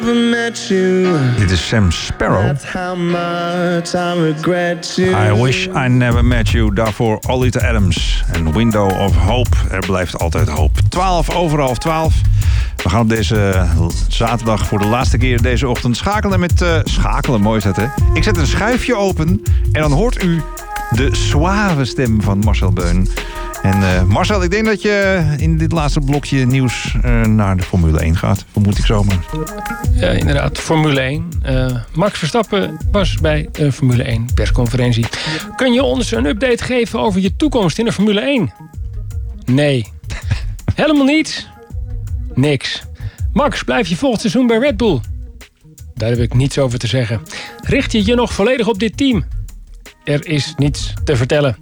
Dit is Sam Sparrow. I wish I never met you. Daarvoor Olita Adams en Window of Hope. Er blijft altijd hoop. 12:11. We gaan op deze zaterdag voor de laatste keer deze ochtend schakelen met... schakelen, mooi is dat, hè? Ik zet een schuifje open en dan hoort u de suave stem van Marcel Beun. En Marcel, ik denk dat je in dit laatste blokje nieuws naar de Formule 1 gaat. Vermoed ik zomaar. Ja, inderdaad. Formule 1. Max Verstappen was bij de Formule 1 persconferentie. Kun je ons een update geven over je toekomst in de Formule 1? Nee. Helemaal niets? Niks. Max, blijf je volgend seizoen bij Red Bull? Daar heb ik niets over te zeggen. Richt je je nog volledig op dit team? Er is niets te vertellen.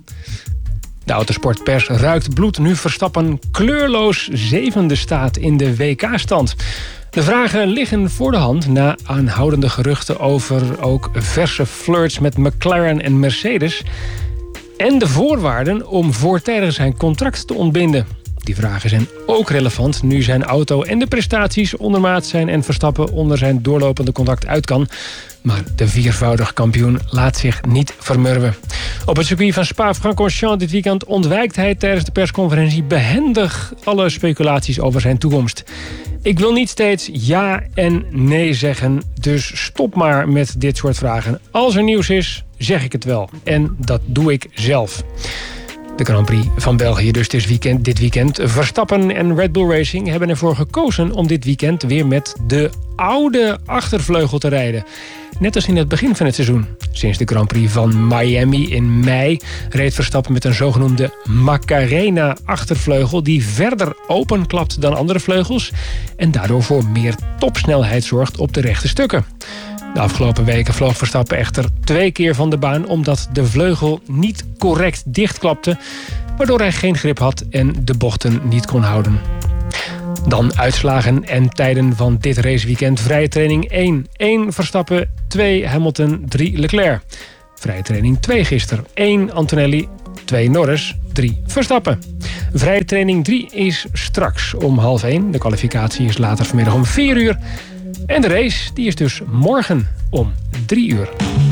De autosportpers ruikt bloed nu Verstappen kleurloos 7e staat in de WK-stand. De vragen liggen voor de hand na aanhoudende geruchten over ook verse flirts met McLaren en Mercedes en de voorwaarden om voortijdig zijn contract te ontbinden. Die vragen zijn ook relevant nu zijn auto en de prestaties ondermaat zijn en Verstappen onder zijn doorlopende contract uit kan. Maar de viervoudig kampioen laat zich niet vermurwen. Op het circuit van Spa-Francorchamps dit weekend ontwijkt hij tijdens de persconferentie behendig alle speculaties over zijn toekomst. Ik wil niet steeds ja en nee zeggen, dus stop maar met dit soort vragen. Als er nieuws is, zeg ik het wel. En dat doe ik zelf. De Grand Prix van België dus dit weekend. Verstappen en Red Bull Racing hebben ervoor gekozen om dit weekend weer met de oude achtervleugel te rijden. Net als in het begin van het seizoen. Sinds de Grand Prix van Miami in mei reed Verstappen met een zogenoemde Macarena achtervleugel die verder openklapt dan andere vleugels en daardoor voor meer topsnelheid zorgt op de rechte stukken. De afgelopen weken vloog Verstappen echter 2 keer van de baan omdat de vleugel niet correct dichtklapte, waardoor hij geen grip had en de bochten niet kon houden. Dan uitslagen en tijden van dit raceweekend. Vrije training 1. 1 Verstappen, 2 Hamilton, 3 Leclerc. Vrije training 2 gisteren. 1 Antonelli, 2 Norris, 3 Verstappen. Vrije training 3 is straks om 12:30. De kwalificatie is later vanmiddag om 4 uur. En de race die is dus morgen om 3 uur.